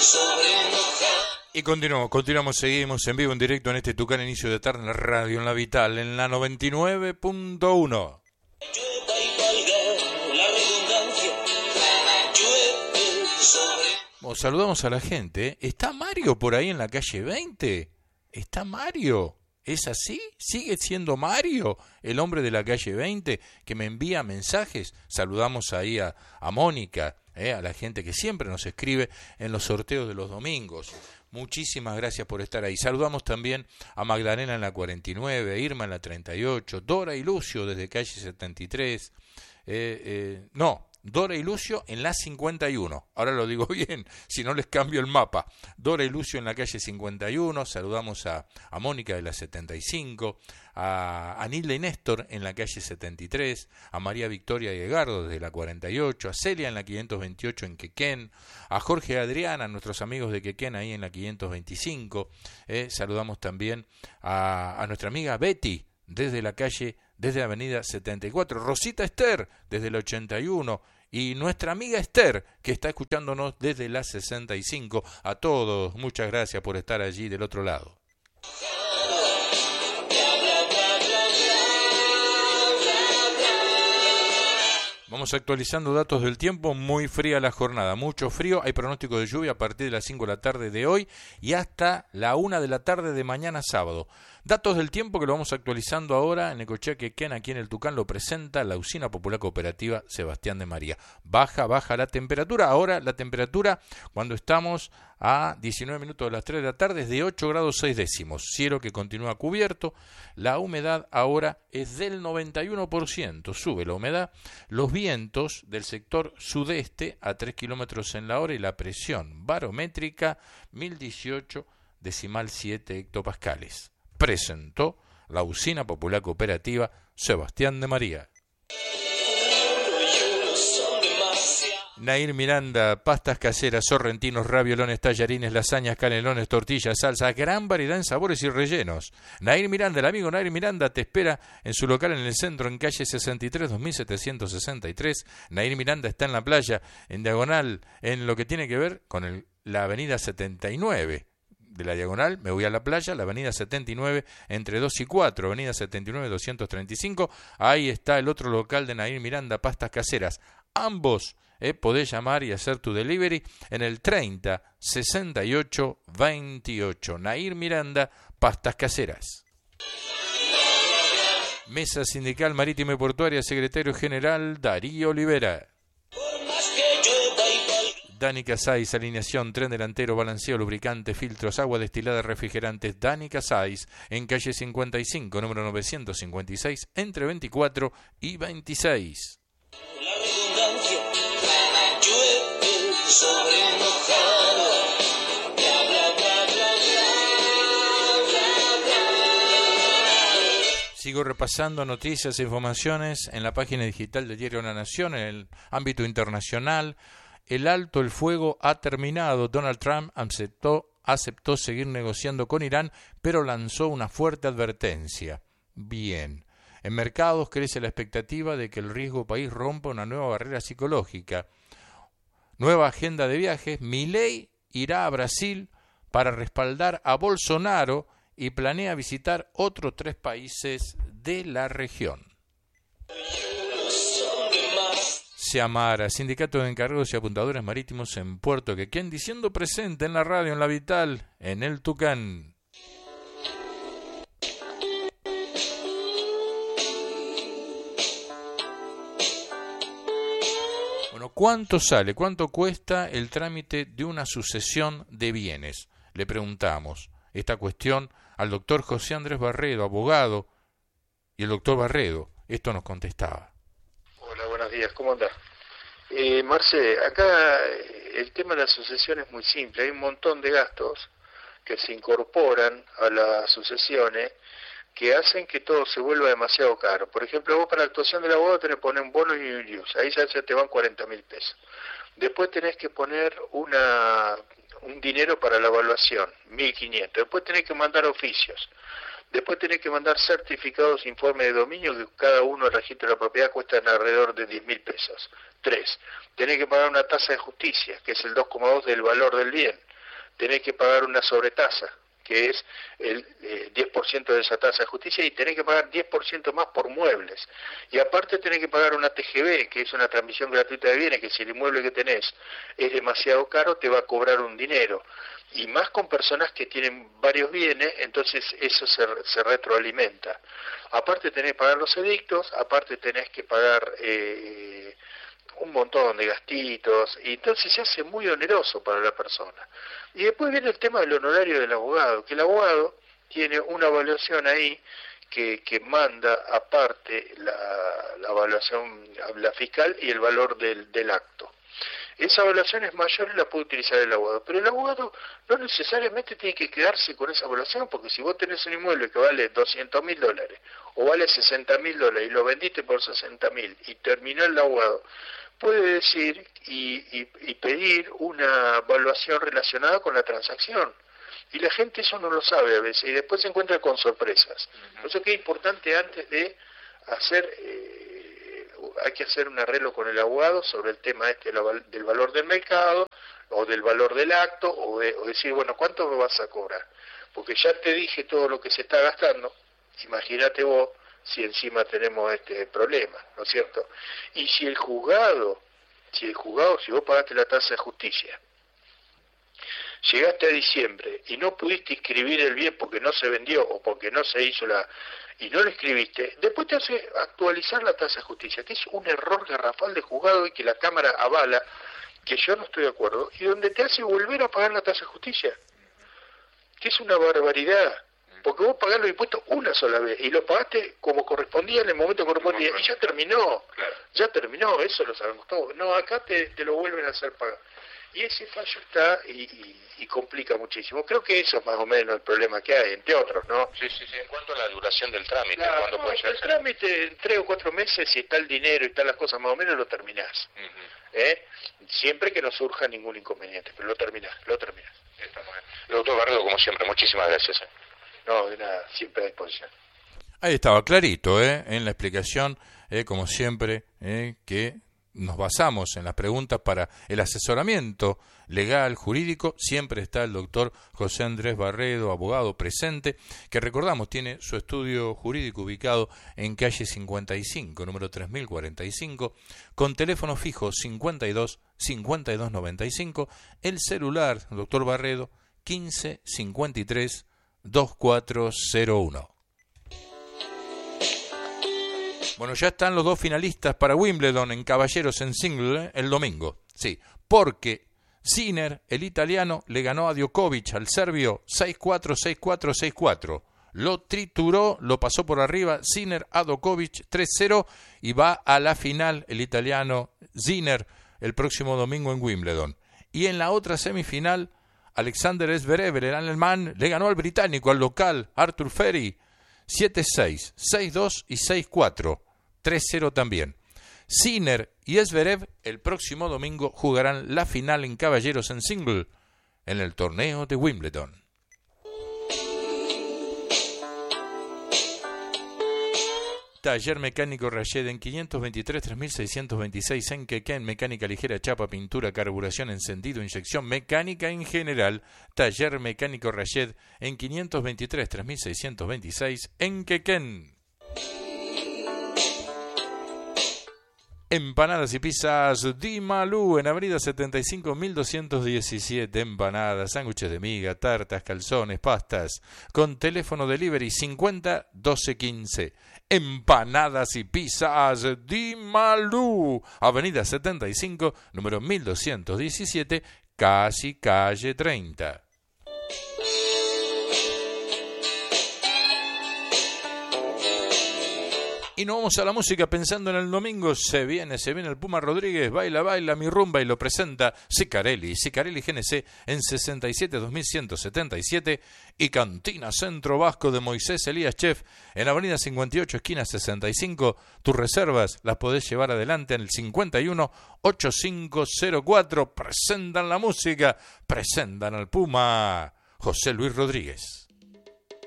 Y continuamos, seguimos en vivo, en directo en este Tucán Inicio de Tarde en la radio, en la Vital, en la 99.1. Bueno, saludamos a la gente. ¿Está Mario por ahí en la calle 20? ¿Está Mario? ¿Es así? ¿Sigue siendo Mario el hombre de la calle 20 que me envía mensajes? Saludamos ahí a Mónica, a la gente que siempre nos escribe en los sorteos de los domingos. Muchísimas gracias por estar ahí. Saludamos también a Magdalena en la 49, Irma en la 38, Dora y Lucio desde calle 73. Dora y Lucio en la 51. Ahora lo digo bien, si no les cambio el mapa. Dora y Lucio en la calle 51. Saludamos a Mónica de la 75, a Nilda y Néstor en la calle 73, a María Victoria y Edgardo desde la 48, a Celia en la 528 en Quequén, a Jorge y Adriana, nuestros amigos de Quequén ahí en la 525. Saludamos también a nuestra amiga Betty desde la avenida 74, Rosita Esther desde el 81 y nuestra amiga Esther que está escuchándonos desde la 65. A todos, muchas gracias por estar allí del otro lado. Vamos actualizando datos del tiempo. Muy fría la jornada, mucho frío, hay pronóstico de lluvia a partir de las 5 de la tarde de hoy y hasta la 1 de la tarde de mañana sábado. Datos del tiempo que lo vamos actualizando ahora en Necochea, Quequén, aquí en el Tucán, lo presenta la Usina Popular Cooperativa Sebastián de María. Baja la temperatura, ahora la temperatura cuando estamos a 19 minutos de las 3 de la tarde es de 8 grados 6 décimos, cielo que continúa cubierto, la humedad ahora es del 91%, sube la humedad, los vientos del sector sudeste a 3 kilómetros en la hora y la presión barométrica 1018,7 hectopascales. Presentó la Usina Popular Cooperativa Sebastián de María. Nair Miranda, pastas caseras, sorrentinos, raviolones, tallarines, lasañas, canelones, tortillas, salsa, gran variedad en sabores y rellenos. Nair Miranda, el amigo Nair Miranda te espera en su local en el centro, en calle 63, 2763. Nair Miranda está en la playa, en diagonal, en lo que tiene que ver con la avenida 79. De la diagonal, me voy a la playa, la avenida 79, entre 2 y 4, avenida 79, 235. Ahí está el otro local de Nair Miranda, pastas caseras. Ambos podés llamar y hacer tu delivery en el 30 68 28. Nair Miranda, pastas caseras. Mesa Sindical Marítima y Portuaria, secretario general Darío Olivera. Dani Casais, alineación, tren delantero, balanceo, lubricante, filtros, agua destilada, refrigerantes. Dani Casais, en calle 55, número 956, entre 24 y 26. La redundancia llueve sobre mojado. Bla, bla, bla, bla, bla, bla, bla. Sigo repasando noticias e informaciones en la página digital del diario La Nación, en el ámbito internacional. El alto el fuego ha terminado. Donald Trump aceptó seguir negociando con Irán, pero lanzó una fuerte advertencia. Bien. En mercados crece la expectativa de que el riesgo país rompa una nueva barrera psicológica. Nueva agenda de viajes. Milei irá a Brasil para respaldar a Bolsonaro y planea visitar otros 3 países de la región. Seamara, Sindicato de Encargados y Apuntadores Marítimos en Puerto Quequén, diciendo presente en la radio, en la Vital, en el Tucán. Bueno, ¿cuánto sale, cuánto cuesta el trámite de una sucesión de bienes? Le preguntamos esta cuestión al doctor José Andrés Barredo, abogado, y el doctor Barredo esto nos contestaba. Hola, buenos días, ¿cómo andás? Marce, acá el tema de la sucesión es muy simple, hay un montón de gastos que se incorporan a las sucesiones que hacen que todo se vuelva demasiado caro. Por ejemplo, vos para la actuación del abogado tenés que poner un bono y un ius, ahí ya te van 40.000 pesos. Después tenés que poner un dinero para la evaluación, 1.500. Después tenés que mandar oficios. Después tenés que mandar certificados, informes de dominio, que cada uno del registro de la propiedad cuestan alrededor de 10.000 pesos. 3. Tenés que pagar una tasa de justicia, que es el 2,2 del valor del bien. tenés que pagar una sobretasa, que es el 10% de esa tasa de justicia, y tenés que pagar 10% más por muebles. Y aparte tenés que pagar una TGB, que es una transmisión gratuita de bienes, que si el inmueble que tenés es demasiado caro, te va a cobrar un dinero. Y más con personas que tienen varios bienes, entonces eso se retroalimenta. Aparte tenés que pagar los edictos, aparte tenés que pagar un montón de gastitos, y entonces se hace muy oneroso para la persona. Y después viene el tema del honorario del abogado, que el abogado tiene una evaluación ahí que manda aparte la evaluación, la fiscal, y el valor del acto. Esa evaluación es mayor y la puede utilizar el abogado, pero el abogado no necesariamente tiene que quedarse con esa evaluación, porque si vos tenés un inmueble que vale $200.000 o vale $60.000 y lo vendiste por $60.000 y terminó el abogado, puede decir y pedir una evaluación relacionada con la transacción. Y la gente eso no lo sabe a veces, y después se encuentra con sorpresas. Por eso que es importante, antes de hacer, hay que hacer un arreglo con el abogado sobre el tema del valor del mercado, o del valor del acto, o decir, bueno, ¿cuánto me vas a cobrar? Porque ya te dije todo lo que se está gastando, imagínate vos si encima tenemos este problema, ¿no es cierto? Y si vos pagaste la tasa de justicia, llegaste a diciembre y no pudiste inscribir el bien porque no se vendió o porque no se hizo y no lo escribiste, después te hace actualizar la tasa de justicia, que es un error garrafal de juzgado y que la Cámara avala, que yo no estoy de acuerdo, y donde te hace volver a pagar la tasa de justicia, que es una barbaridad. Porque vos pagás los impuestos una sola vez y lo pagaste como correspondía en el momento correspondía y ya terminó, eso lo sabemos todos. No, acá te lo vuelven a hacer pagar. Y ese fallo está y complica muchísimo. Creo que eso es más o menos el problema que hay, entre otros, ¿no? Sí. En cuanto a la duración del trámite, Claro, ¿cuándo puede llegar? El trámite en 3 o 4 meses, si está el dinero y están las cosas más o menos, lo terminás. Siempre que no surja ningún inconveniente, pero lo terminás. Está muy bien. Doctor Barredo, como siempre, muchísimas gracias. No, de nada, siempre a disposición. Ahí estaba clarito, en la explicación, como siempre, que nos basamos en las preguntas para el asesoramiento legal, jurídico. Siempre está el doctor José Andrés Barredo, abogado presente, que recordamos tiene su estudio jurídico ubicado en calle 55, número 3045, con teléfono fijo 52 52 95, el celular, doctor Barredo, 15 53 2401. Bueno, ya están los dos finalistas para Wimbledon en caballeros en single el domingo. Sí, porque Sinner, el italiano, le ganó a Djokovic, al serbio, 6-4, 6-4, 6-4. Lo trituró, lo pasó por arriba, Sinner a Djokovic 3-0 y va a la final el italiano Sinner el próximo domingo en Wimbledon. Y en la otra semifinal, Alexander Zverev, el alemán, le ganó al británico, al local, Arthur Ferry, 7-6, 6-2 y 6-4, 3-0 también. Sinner y Zverev el próximo domingo jugarán la final en caballeros en single en el torneo de Wimbledon. Taller Mecánico Rayed en 523-3626 en Quequén, mecánica ligera, chapa, pintura, carburación, encendido, inyección, mecánica en general. Taller Mecánico Rayed en 523-3626 en Quequén. Empanadas y pizzas Di Malú en avenida 75 1217. Empanadas, sándwiches de miga, tartas, calzones, pastas. Con teléfono delivery 50 12 15. Empanadas y pizzas Di Malú, avenida 75, número 1217, casi calle 30. Y nos vamos a la música pensando en el domingo. Se viene el Puma Rodríguez, baila mi rumba, y lo presenta Sicarelli GNC en 67-2177 y Cantina Centro Vasco de Moisés Elías Chef en avenida 58, esquina 65. Tus reservas las podés llevar adelante en el 51-8504. Presentan la música, presentan al Puma José Luis Rodríguez.